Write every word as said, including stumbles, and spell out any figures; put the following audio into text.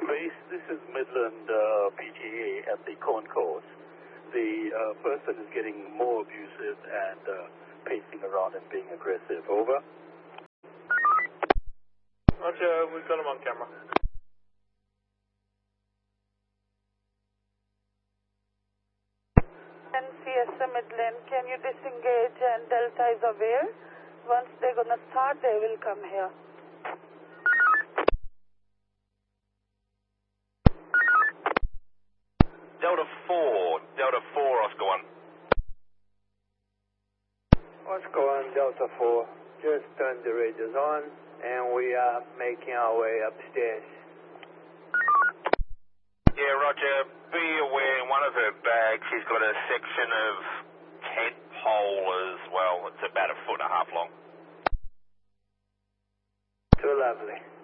Base, this is Midland uh, P G A at the concourse. The uh, person is getting more abusive and uh, pacing around and being aggressive. Over. Roger, we've got him on camera. And Fiesta Midland, can you disengage and Delta is aware? Once they're going to start, they will come here. Delta four, Delta four, Oscar one. Oscar one, Delta four, just turned the radios on and we are making our way upstairs. Yeah, Roger, be aware in one of her bags she's got a section of tent pole as well. It's about a foot and a half long. Too lovely.